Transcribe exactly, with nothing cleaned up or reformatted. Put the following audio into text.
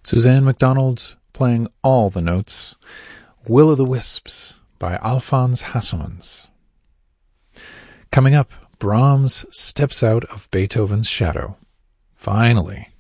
Suzanne MacDonald playing all the notes. Will o' the Wisps by Alphonse Hasselmans. Coming up, Brahms steps out of Beethoven's shadow. Finally.